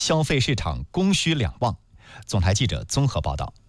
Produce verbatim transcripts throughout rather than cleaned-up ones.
消费市场供需两旺。总台记者综合报道。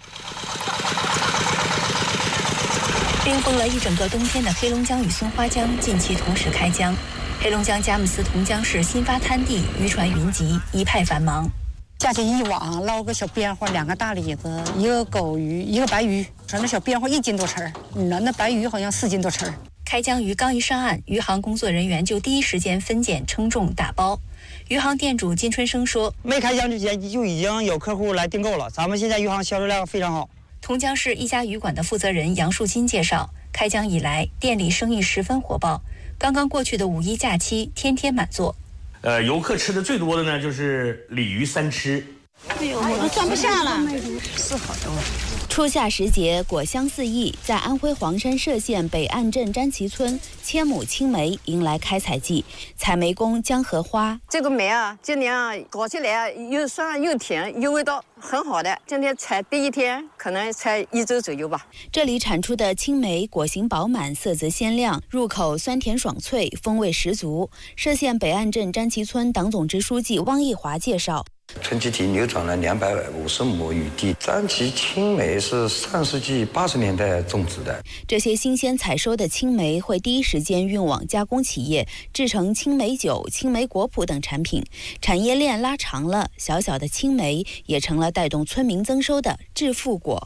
冰封了一整个冬天的黑龙江与松花江近期同时开江。黑龙江佳木斯同江市新发滩地渔船云集，一派繁忙。 架起一网，捞个小边花，两个大李子，一个狗鱼，一个白鱼，说那小边花一斤多吃儿，那那白鱼好像四斤多吃儿。 开江鱼刚一上岸，渔行工作人员就第一时间分拣、称重、打包。渔行店主金春生说：“ 没开江之前就已经有客户来订购了，咱们现在渔行销售量非常好。” 同江市一家鱼馆的负责人杨树金介绍，开江以来，店里生意十分火爆。刚刚过去的五一假期，天天满座。 呃，游客吃的最多的呢，就是鲤鱼三吃。 哎呦，我都装不下了，是好的。 初夏时节，果香四溢，在安徽黄山歙县北岸镇詹旗村，千亩青梅迎来开采季。采梅工江荷花， 这个梅啊，今年啊搞起来啊又酸又甜，又味道很好的。今天采第一天，可能才一周左右吧。 这里产出的青梅果形饱满，色泽鲜亮，入口酸甜爽脆，风味十足。歙县北岸镇詹旗村党总支书记汪义华介绍。 村集体流转了两百五十亩雨地，詹旗青梅是上世纪八十年代种植的。 这些新鲜采收的青梅会第一时间运往加工企业，制成青梅酒、青梅果脯等产品。产业链拉长了，小小的青梅也成了带动村民增收的致富果。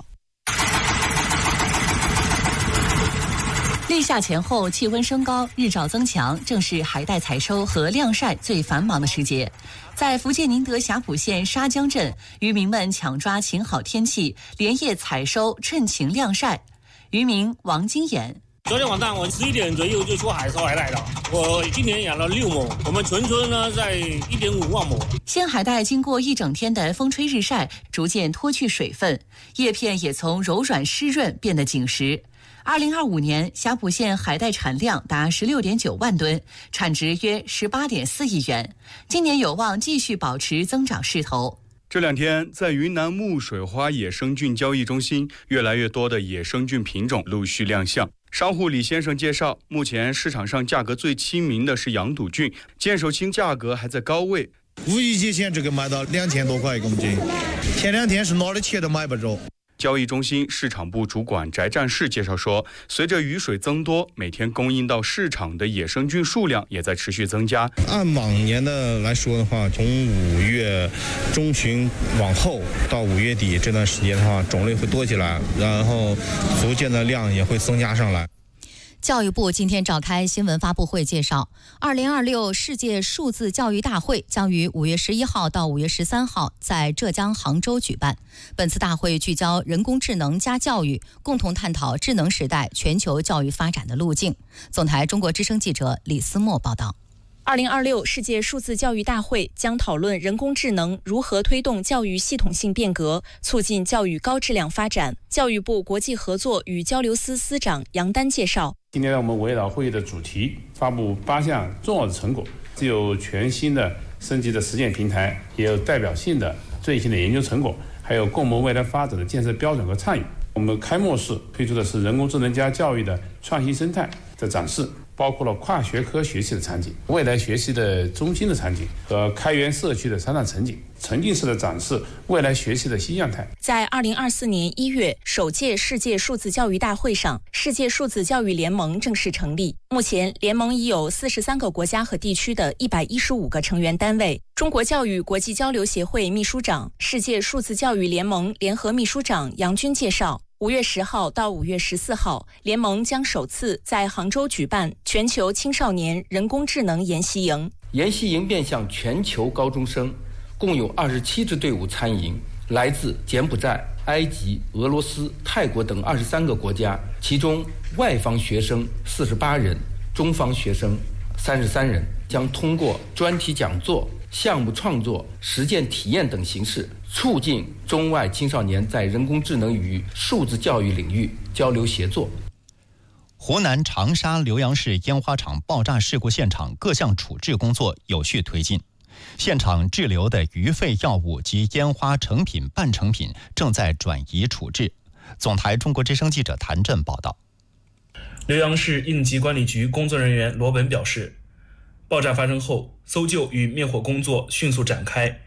立夏前后气温升高，日照增强，正是海带采收和晾晒最繁忙的时节。在福建宁德霞浦县沙江镇，渔民们抢抓晴好天气，连夜采收，趁晴晾晒。渔民王金眼： 昨天晚上我十一点左右就出海收海带了，我今年养了六亩，我们全村呢在一点五万亩。 鲜海带经过一整天的风吹日晒，逐渐脱去水分，叶片也从柔软湿润变得紧实。二零二五年，霞浦县海带产量达十六点九万吨，产值约十八点四亿元。今年有望继续保持增长势头。 这两天，在云南木水花野生菌交易中心，越来越多的野生菌品种陆续亮相。商户李先生介绍，目前市场上价格最亲民的是羊肚菌，剑手青价格还在高位。 五一节前这个卖到两千多块一公斤，前两天是哪儿的钱都买不着。 交易中心市场部主管翟战士介绍说，随着雨水增多，每天供应到市场的野生菌数量也在持续增加。 按往年的来说的话，从五月中旬往后到五月底这段时间的话，种类会多起来，然后逐渐的量也会增加上来。 教育部今天召开新闻发布会，介绍二零二六世界数字教育大会将于五月十一号到五月十三号在浙江杭州举办。本次大会聚焦人工智能加教育，共同探讨智能时代全球教育发展的路径。总台中国之声记者李思墨报道。 二零二六世界数字教育大会将讨论人工智能如何推动教育系统性变革，促进教育高质量发展。教育部国际合作与交流司司长杨丹介绍， 今天我们围绕会议的主题，发布八项重要的成果，既有全新的升级的实践平台，也有代表性的最新的研究成果，还有共谋未来发展的建设标准和倡议。我们开幕式推出的是人工智能加教育的创新生态的展示，包括了跨学科学习的场景、未来学习的中心的场景和开源社区的商场场景，沉浸式的展示未来学习的新样态。 在二零二四年一月首届世界数字教育大会上，世界数字教育联盟正式成立。目前联盟已有四十三个国家和地区的一百一十五个成员单位。中国教育国际交流协会秘书长、世界数字教育联盟联合秘书长杨军介绍，五月十号到五月十四号，联盟将首次在杭州举办全球青少年人工智能研习营。 研习营面向全球高中生，共有二十七支队伍参营，来自柬埔寨、埃及、俄罗斯、泰国等二十三个国家，其中外方学生四十八人，中方学生三十三人，将通过专题讲座、项目创作、实践体验等形式，促进中外青少年在人工智能与数字教育领域交流协作。 湖南长沙浏阳市烟花厂爆炸事故现场各项处置工作有序推进，现场滞留的余废药物及烟花成品、半成品正在转移处置。总台中国之声记者谭震报道。 浏阳市应急管理局工作人员罗本表示，爆炸发生后，搜救与灭火工作迅速展开，